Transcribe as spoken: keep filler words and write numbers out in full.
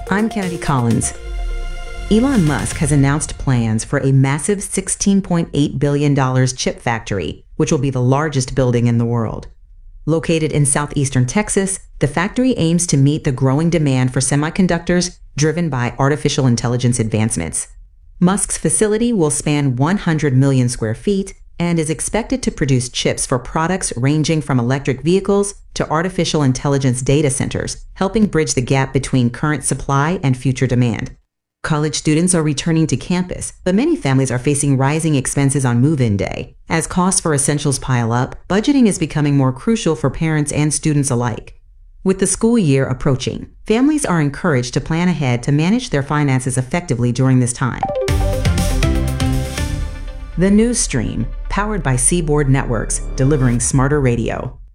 I'm Kennedy Collins. Elon Musk has announced plans for a massive sixteen point eight billion dollars chip factory, which will be the largest building in the world. Located in southeastern Texas, the factory aims to meet the growing demand for semiconductors driven by artificial intelligence advancements. Musk's facility will span one hundred million square feet and is expected to produce chips for products ranging from electric vehicles to artificial intelligence data centers, helping bridge the gap between current supply and future demand. College students are returning to campus, but many families are facing rising expenses on move-in day. As costs for essentials pile up, budgeting is becoming more crucial for parents and students alike. With the school year approaching, families are encouraged to plan ahead to manage their finances effectively during this time. The News Stream, powered by Seaboard Networks, delivering smarter radio.